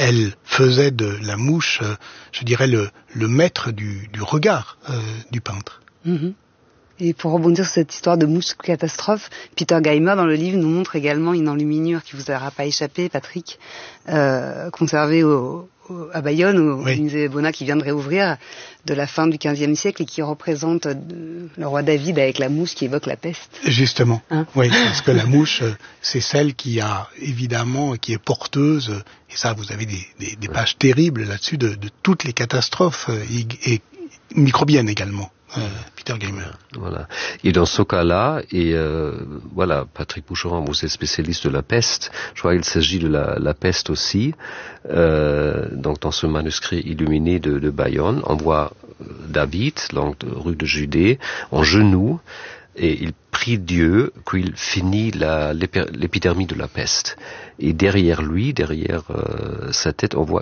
elle faisait de la mouche, je dirais, le maître du regard du peintre. Mm-hmm. Et pour rebondir sur cette histoire de mouche catastrophe, Peter Geimer, dans le livre, nous montre également une enluminure qui vous aura pas échappé, Patrick, conservée à Bayonne, au musée Bonnat qui vient de réouvrir, de la fin du XVe siècle et qui représente le roi David avec la mouche qui évoque la peste. Justement, oui, parce que la mouche, c'est celle qui est porteuse, et ça, vous avez des pages terribles là-dessus de toutes les catastrophes et microbiennes également. Peter Geimer. Voilà. Et dans ce cas-là, Patrick Boucheron, vous êtes spécialiste de la peste. Je crois qu'il s'agit de la peste aussi. Donc dans ce manuscrit illuminé de Bayonne, on voit David, donc rue de Judée, en genoux, et il prie Dieu qu'il finisse l'épidémie de la peste. Et derrière lui, derrière sa tête, on voit